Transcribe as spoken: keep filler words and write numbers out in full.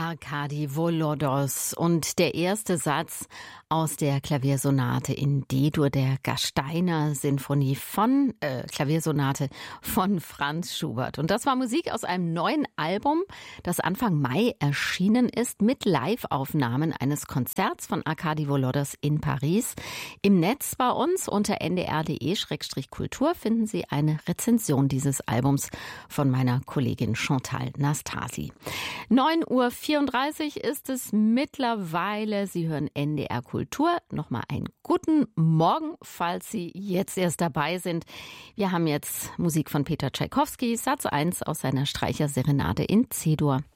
Arkadi Volodos und der erste Satz aus der Klaviersonate in D-Dur der Gasteiner Sinfonie von äh, Klaviersonate von Franz Schubert. Und das war Musik aus einem neuen Album, das Anfang Mai erschienen ist, mit Live-Aufnahmen eines Konzerts von Arkadi Volodos in Paris. Im Netz bei uns unter n d r punkt d e Schrägstrich kultur finden Sie eine Rezension dieses Albums von meiner Kollegin Chantal Nastasi. neun Uhr vierunddreißig ist es mittlerweile. Sie hören N D R Kultur. Nochmal einen guten Morgen, falls Sie jetzt erst dabei sind. Wir haben jetzt Musik von Peter Tschaikowski, Satz eins aus seiner Streicherserenade in C-Dur.